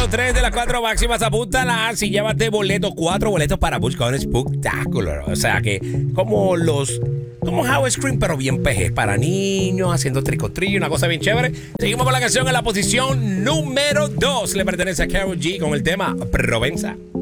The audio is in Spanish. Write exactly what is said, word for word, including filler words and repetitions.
Tres de las cuatro máximas, apúntala y llévate boletos, cuatro boletos para Busch Gardens Spooktacular. O sea que, como los. Como House Scream, pero bien peje. Para niños, haciendo tricotrillo, una cosa bien chévere. Seguimos con la canción en la posición número dos. Le pertenece a Karol G con el tema Provenza.